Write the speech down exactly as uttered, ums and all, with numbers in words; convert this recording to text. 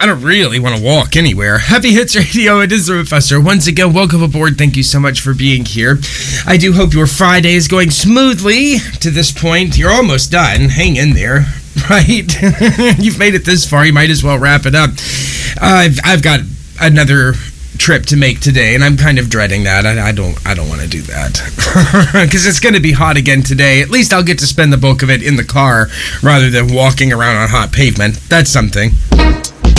I don't really want to walk anywhere. Heavy Hits Radio, it is the Professor. Once again, welcome aboard. Thank you so much for being here. I do hope your Friday is going smoothly to this point. You're almost done. Hang in there, right? You've made it this far. You might as well wrap it up. Uh, I've, I've got another trip to make today, and I'm kind of dreading that. I, I don't I don't want to do that because it's going to be hot again today. At least I'll get to spend the bulk of it in the car rather than walking around on hot pavement. That's something.